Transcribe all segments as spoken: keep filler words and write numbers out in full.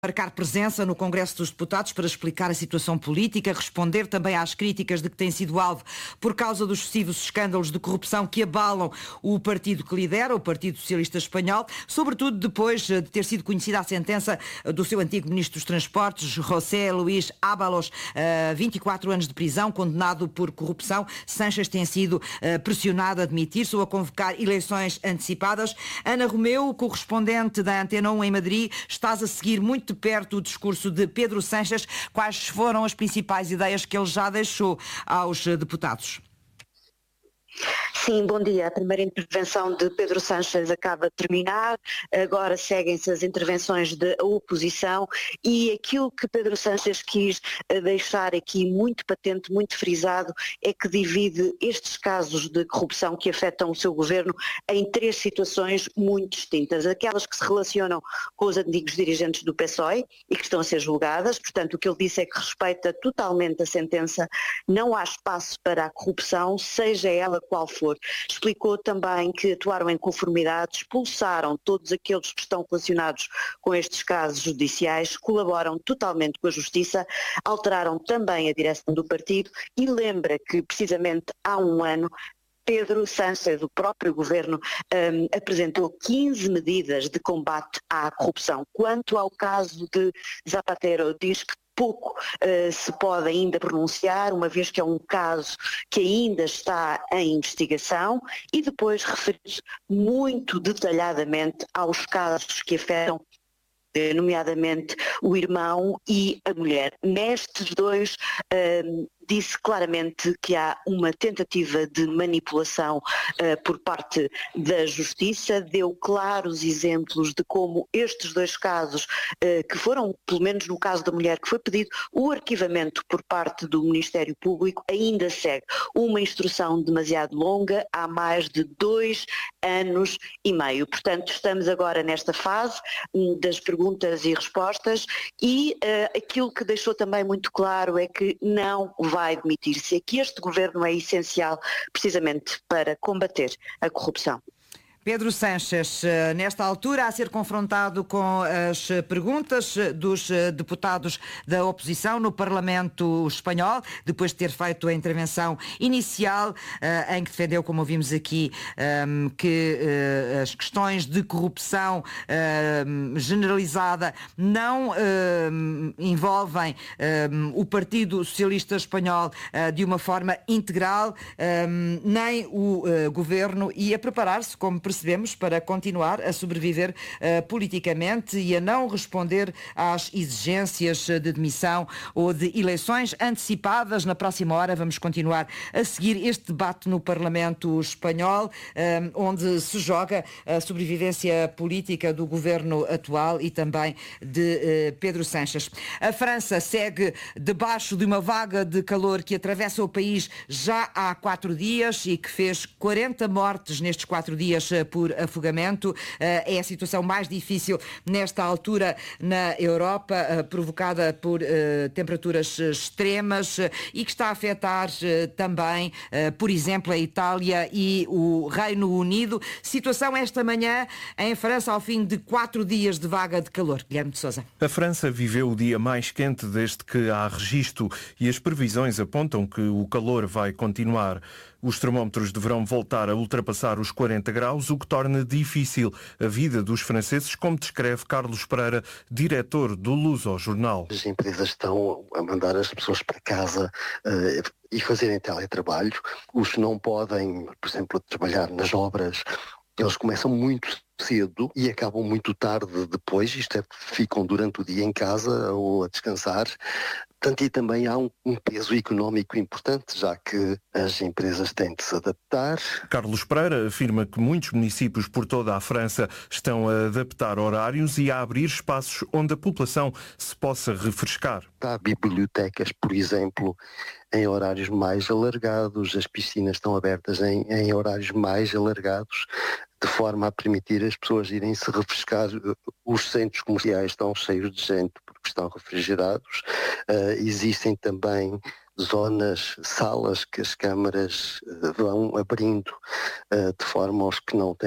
marcar presença no Congresso dos Deputados para explicar a situação política, responder também às críticas de que tem sido alvo por causa dos sucessivos escândalos de corrupção que abalam o partido que lidera, o Partido Socialista Espanhol, sobretudo depois de ter sido conhecida a sentença do seu antigo Ministro dos Transportes, José Luís Ábalos, vinte e quatro anos de prisão, condenado por corrupção. Sánchez tem sido pressionado a admitir-se ou a convocar eleições antecipadas. Ana Romeu, correspondente da Antena um em Madrid, estás a seguir muito de perto o discurso de Pedro Sánchez. Quais foram as principais ideias que ele já deixou aos deputados? Sim, bom dia. A primeira intervenção de Pedro Sánchez acaba de terminar, agora seguem-se as intervenções da oposição e aquilo que Pedro Sánchez quis deixar aqui muito patente, muito frisado, é que divide estes casos de corrupção que afetam o seu governo em três situações muito distintas. Aquelas que se relacionam com os antigos dirigentes do P S O E e que estão a ser julgadas, portanto o que ele disse é que respeita totalmente a sentença, não há espaço para a corrupção, seja ela qual for. Explicou também que atuaram em conformidade, expulsaram todos aqueles que estão relacionados com estes casos judiciais, colaboram totalmente com a Justiça, alteraram também a direção do partido e lembra que precisamente há um ano Pedro Sánchez, o próprio governo, um, apresentou quinze medidas de combate à corrupção. Quanto ao caso de Zapatero, diz que pouco uh, se pode ainda pronunciar, uma vez que é um caso que ainda está em investigação, e depois referir-se muito detalhadamente aos casos que afetam nomeadamente o irmão e a mulher. Nestes dois, um, disse claramente que há uma tentativa de manipulação uh, por parte da Justiça, deu claros exemplos de como estes dois casos, uh, que foram, pelo menos no caso da mulher, que foi pedido o arquivamento por parte do Ministério Público, ainda segue uma instrução demasiado longa, há mais de dois anos e meio. Portanto, estamos agora nesta fase um, das perguntas e respostas e uh, aquilo que deixou também muito claro é que não vai admitir-se, é que este governo é essencial precisamente para combater a corrupção. Pedro Sánchez, nesta altura, a ser confrontado com as perguntas dos deputados da oposição no Parlamento espanhol, depois de ter feito a intervenção inicial, em que defendeu, como ouvimos aqui, que as questões de corrupção generalizada não envolvem o Partido Socialista Espanhol de uma forma integral, nem o governo, e a preparar-se, como percebemos, para continuar a sobreviver uh, politicamente e a não responder às exigências de demissão ou de eleições antecipadas. Na próxima hora vamos continuar a seguir este debate no Parlamento espanhol, um, onde se joga a sobrevivência política do governo atual e também de uh, Pedro Sánchez. A França segue debaixo de uma vaga de calor que atravessa o país já há quatro dias e que fez quarenta mortes nestes quatro dias por afogamento. É a situação mais difícil nesta altura na Europa, provocada por temperaturas extremas e que está a afetar também, por exemplo, a Itália e o Reino Unido. Situação esta manhã em França ao fim de quatro dias de vaga de calor. Guilherme de Sousa. A França viveu o dia mais quente desde que há registro e as previsões apontam que o calor vai continuar. Os termómetros deverão voltar a ultrapassar os quarenta graus, o que torna difícil a vida dos franceses, como descreve Carlos Pereira, diretor do Luso Jornal. As empresas estão a mandar as pessoas para casa uh, e fazerem teletrabalho. Os que não podem, por exemplo, trabalhar nas obras, eles começam muito cedo e acabam muito tarde depois, isto é, ficam durante o dia em casa ou a descansar. Portanto, e também há um, um peso económico importante, já que as empresas têm de se adaptar. Carlos Pereira afirma que muitos municípios por toda a França estão a adaptar horários e a abrir espaços onde a população se possa refrescar. Há bibliotecas, por exemplo, em horários mais alargados, as piscinas estão abertas em, em horários mais alargados, de forma a permitir as pessoas irem se refrescar. Os centros comerciais estão cheios de gente porque estão refrigerados. Uh, existem também zonas, salas que as câmaras uh, vão abrindo uh, de forma aos que não têm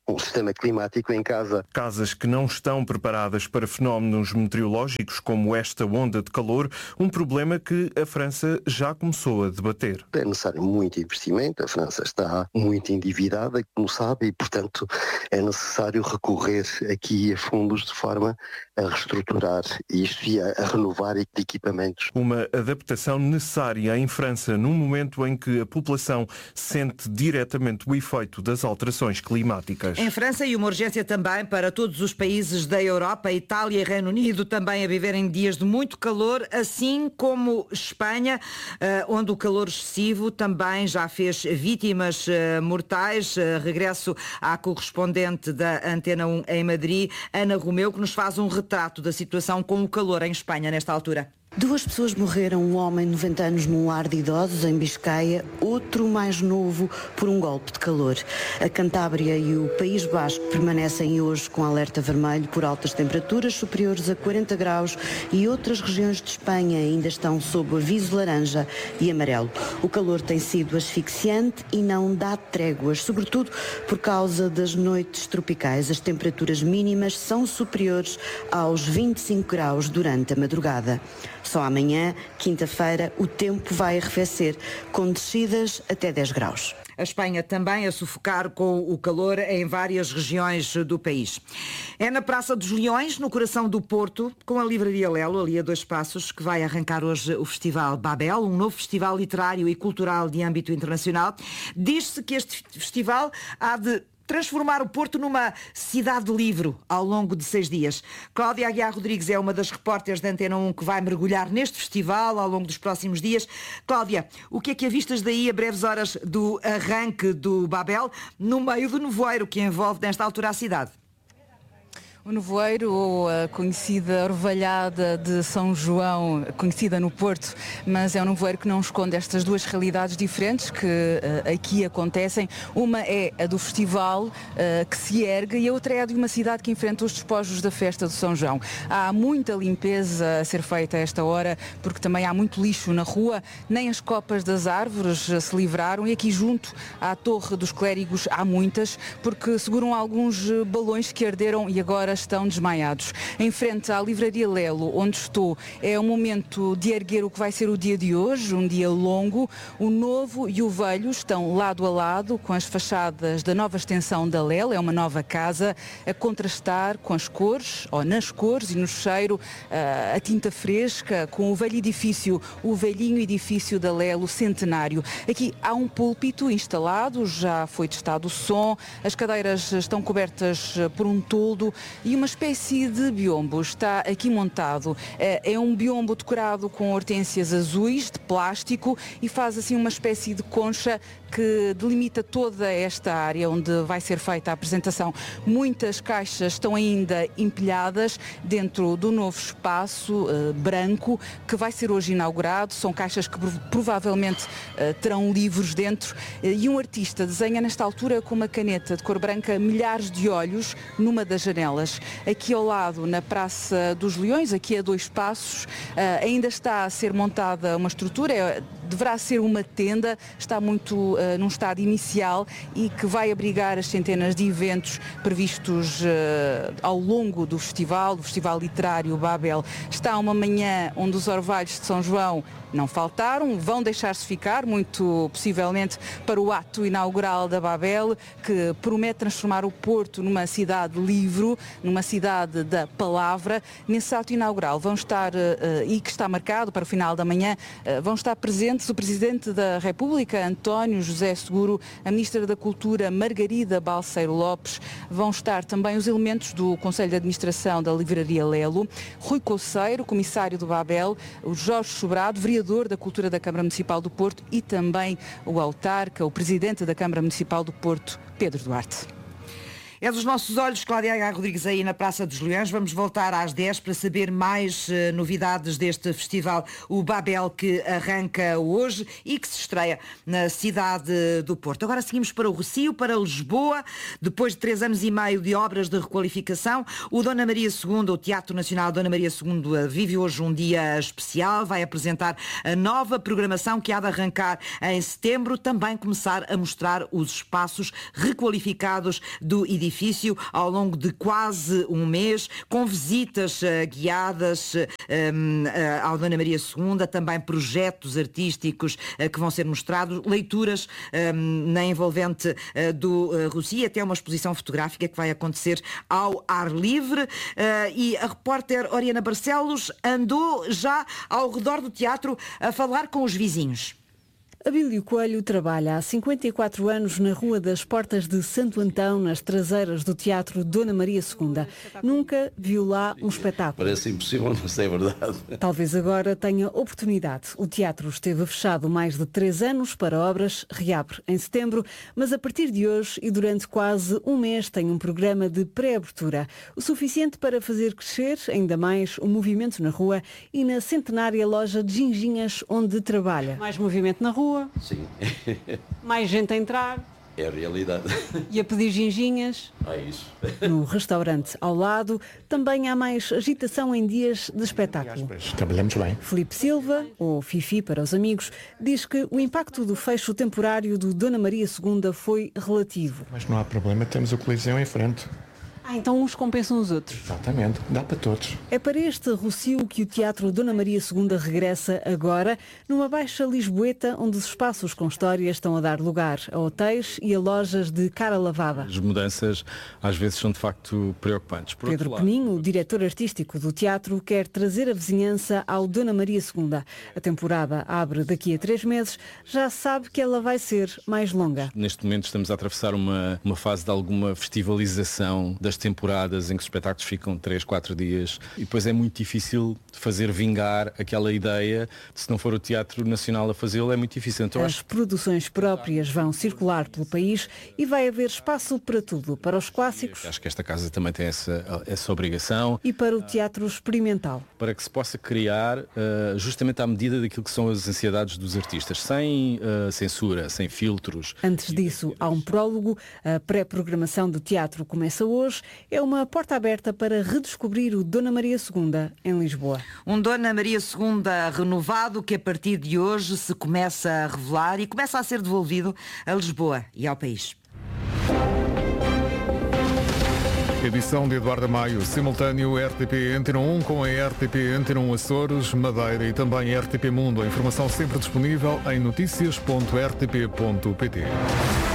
um sistema climático em casa. Casas que não estão preparadas para fenómenos meteorológicos como esta onda de calor, um problema que a França já começou a debater. É necessário muito investimento, a França está muito endividada, como sabe, e portanto é necessário recorrer aqui a fundos de forma a reestruturar isto e a, a renovar equipamentos. Uma adaptação necessária em França num momento em que a população sente diretamente o efeito das alterações climáticas. Em França, e uma urgência também para todos os países da Europa, Itália e Reino Unido também a viverem dias de muito calor, assim como Espanha, onde o calor excessivo também já fez vítimas mortais. Regresso à correspondente da Antena um em Madrid, Ana Romeu, que nos faz um retrato da situação com o calor em Espanha nesta altura. Duas pessoas morreram, um homem de noventa anos num lar de idosos em Biscaia, outro mais novo por um golpe de calor. A Cantábria e o País Basco permanecem hoje com alerta vermelho por altas temperaturas superiores a quarenta graus e outras regiões de Espanha ainda estão sob aviso laranja e amarelo. O calor tem sido asfixiante e não dá tréguas, sobretudo por causa das noites tropicais. As temperaturas mínimas são superiores aos vinte e cinco graus durante a madrugada. Só amanhã, quinta-feira, o tempo vai arrefecer, com descidas até dez graus. A Espanha também a sufocar com o calor em várias regiões do país. É na Praça dos Leões, no coração do Porto, com a Livraria Lelo, ali a dois passos, que vai arrancar hoje o Festival Babel, um novo festival literário e cultural de âmbito internacional. Diz-se que este festival há de transformar o Porto numa cidade de livro ao longo de seis dias. Cláudia Aguiar Rodrigues é uma das repórteres da Antena um que vai mergulhar neste festival ao longo dos próximos dias. Cláudia, o que é que avistas daí a breves horas do arranque do Babel, no meio do nevoeiro que envolve nesta altura a cidade? O nevoeiro, ou a conhecida orvalhada de São João, conhecida no Porto, mas é um nevoeiro que não esconde estas duas realidades diferentes que uh, aqui acontecem. Uma é a do festival uh, que se ergue e a outra é a de uma cidade que enfrenta os despojos da festa de São João. Há muita limpeza a ser feita a esta hora, porque também há muito lixo na rua, nem as copas das árvores se livraram e aqui junto à Torre dos Clérigos há muitas, porque seguram alguns balões que arderam e agora estão desmaiados. Em frente à Livraria Lelo, onde estou, é o momento de erguer o que vai ser o dia de hoje, um dia longo. O novo e o velho estão lado a lado com as fachadas da nova extensão da Lelo, é uma nova casa, a contrastar com as cores, ou nas cores e no cheiro, a tinta fresca, com o velho edifício, o velhinho edifício da Lelo centenário. Aqui há um púlpito instalado, já foi testado o som, as cadeiras estão cobertas por um toldo e uma espécie de biombo está aqui montado. É um biombo decorado com hortênsias azuis de plástico e faz assim uma espécie de concha que delimita toda esta área onde vai ser feita a apresentação. Muitas caixas estão ainda empilhadas dentro do novo espaço uh, branco que vai ser hoje inaugurado. São caixas que provavelmente uh, terão livros dentro uh, e um artista desenha nesta altura com uma caneta de cor branca milhares de olhos numa das janelas. Aqui ao lado, na Praça dos Leões, aqui a dois passos, uh, ainda está a ser montada uma estrutura, é, deverá ser uma tenda, está muito Uh, num estado inicial e que vai abrigar as centenas de eventos previstos uh, ao longo do festival, do Festival Literário Babel. Está uma manhã onde os orvalhos de São João não faltaram, vão deixar-se ficar, muito possivelmente, para o ato inaugural da Babel, que promete transformar o Porto numa cidade livre, numa cidade da palavra. Nesse ato inaugural vão estar, uh, e que está marcado para o final da manhã, uh, vão estar presentes o Presidente da República, António José Seguro, a Ministra da Cultura, Margarida Balseiro Lopes, vão estar também os elementos do Conselho de Administração da Livraria Lelo, Rui Coceiro, Comissário do Babel, o Jorge Sobrado, Vereador da Cultura da Câmara Municipal do Porto e também o autarca, o Presidente da Câmara Municipal do Porto, Pedro Duarte. É dos nossos olhos, Cláudia Aguiar Rodrigues, aí na Praça dos Leões. Vamos voltar às dez para saber mais uh, novidades deste festival, o Babel, que arranca hoje e que se estreia na cidade do Porto. Agora seguimos para o Rossio, para Lisboa. Depois de três anos e meio de obras de requalificação, o Dona Maria segunda, o Teatro Nacional Dona Maria segunda, vive hoje um dia especial. Vai apresentar a nova programação que há de arrancar em setembro. Também começar a mostrar os espaços requalificados do edifício edifício ao longo de quase um mês, com visitas uh, guiadas uh, um, uh, ao Dona Maria segunda, também projetos artísticos uh, que vão ser mostrados, leituras um, na envolvente uh, do uh, Rossy, até uma exposição fotográfica que vai acontecer ao ar livre. Uh, e a repórter Oriana Barcelos andou já ao redor do teatro a falar com os vizinhos. Abílio Coelho trabalha há cinquenta e quatro anos na Rua das Portas de Santo Antão, nas traseiras do Teatro Dona Maria segunda. Nunca viu lá um espetáculo. Parece impossível, mas é verdade. Talvez agora tenha oportunidade. O teatro esteve fechado mais de três anos para obras, reabre em setembro, mas a partir de hoje e durante quase um mês tem um programa de pré-abertura, o suficiente para fazer crescer ainda mais o movimento na rua e na centenária loja de ginginhas onde trabalha. Mais movimento na rua. Sim. Mais gente a entrar. É a realidade. E a pedir ginginhas. É isso. No restaurante ao lado também há mais agitação em dias de espetáculo. Trabalhamos bem. Filipe Silva, ou Fifi para os amigos, diz que o impacto do fecho temporário do Dona Maria segunda foi relativo. Mas não há problema, temos o Coliseu em frente. Ah, então uns compensam os outros. Exatamente, dá para todos. É para este Rossio que o Teatro Dona Maria segunda regressa agora, numa baixa lisboeta onde os espaços com histórias estão a dar lugar a hotéis e a lojas de cara lavada. As mudanças às vezes são de facto preocupantes. Por Pedro Peninho, o diretor artístico do teatro, quer trazer a vizinhança ao Dona Maria segunda. A temporada abre daqui a três meses, já sabe que ela vai ser mais longa. Neste momento estamos a atravessar uma, uma fase de alguma festivalização das temporadas em que os espetáculos ficam três, quatro dias e depois é muito difícil fazer vingar aquela ideia, se não for o Teatro Nacional a fazê-lo é muito difícil. Então, As acho... produções próprias vão circular pelo país e vai haver espaço para tudo, para os clássicos. Acho que esta casa também tem essa, essa obrigação. E para o teatro experimental. Para que se possa criar uh, justamente à medida daquilo que são as ansiedades dos artistas, sem uh, censura, sem filtros. Antes disso, há um prólogo. A pré-programação do teatro começa hoje. É uma porta aberta para redescobrir o Dona Maria segunda em Lisboa. Um Dona Maria segunda renovado que a partir de hoje se começa a revelar e começa a ser devolvido a Lisboa e ao país. Edição de Eduardo Maio, simultâneo R T P Antena um com a R T P Antena um Açores, Madeira e também R T P Mundo. A informação sempre disponível em notícias ponto r t p ponto p t.